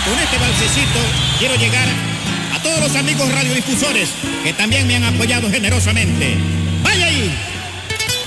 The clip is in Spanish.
con este balsecito quiero llegar a todos los amigos radiodifusores que también me han apoyado generosamente.